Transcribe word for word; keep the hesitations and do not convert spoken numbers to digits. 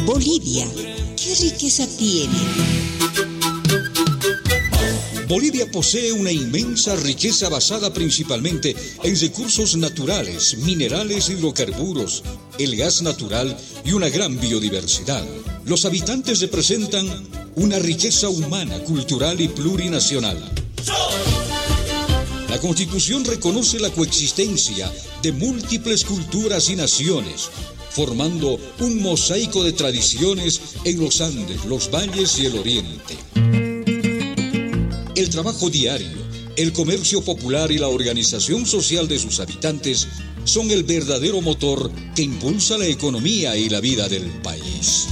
Bolivia, ¿qué riqueza tiene? Bolivia posee una inmensa riqueza basada principalmente en recursos naturales, minerales, hidrocarburos, el gas natural y una gran biodiversidad. Los habitantes representan una riqueza humana, cultural y plurinacional. La Constitución reconoce la coexistencia de múltiples culturas y naciones, formando un mosaico de tradiciones en los Andes, los valles y el Oriente. El trabajo diario, el comercio popular y la organización social de sus habitantes son el verdadero motor que impulsa la economía y la vida del país.